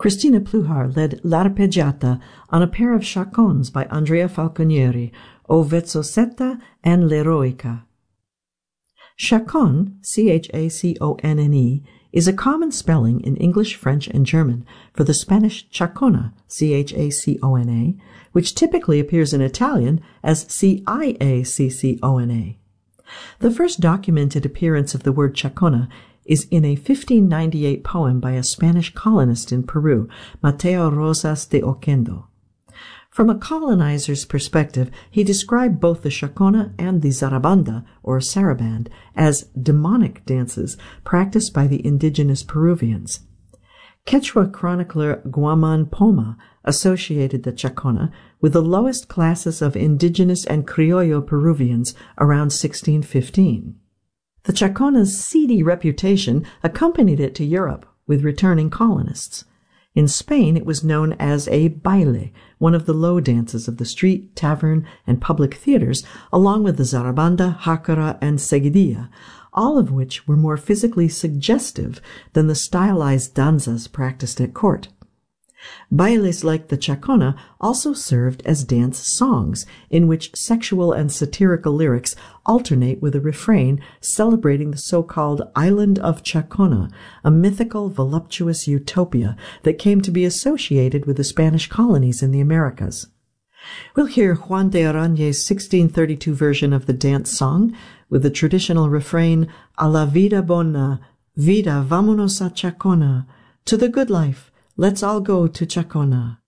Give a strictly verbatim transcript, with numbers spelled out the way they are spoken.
Cristina Pluhar led L'Arpeggiata on a pair of chaconnes by Andrea Falconieri, O Vezzosetta and L'Eroica. Chaconne, C H A C O N N E, is a common spelling in English, French, and German for the Spanish chacona, C H A C O N A, which typically appears in Italian as C I A C C O N A. The first documented appearance of the word chacona is in a fifteen ninety-eight poem by a Spanish colonist in Peru, Mateo Rosas de Oquendo. From a colonizer's perspective, he described both the chacona and the zarabanda, or saraband, as demonic dances practiced by the indigenous Peruvians. Quechua chronicler Guaman Poma associated the chacona with the lowest classes of indigenous and criollo Peruvians around sixteen fifteen. The chacona's seedy reputation accompanied it to Europe with returning colonists. In Spain, it was known as a baile, one of the low dances of the street, tavern, and public theaters, along with the zarabanda, jacara, and seguidilla, all of which were more physically suggestive than the stylized danzas practiced at court. Bailes like the chacona also served as dance songs, in which sexual and satirical lyrics alternate with a refrain celebrating the so-called Island of Chacona, a mythical, voluptuous utopia that came to be associated with the Spanish colonies in the Americas. We'll hear Juan de Arañez's sixteen thirty-two version of the dance song, with the traditional refrain, A la vida bona, vida, vámonos a Chacona, to the good life, let's all go to Chacona.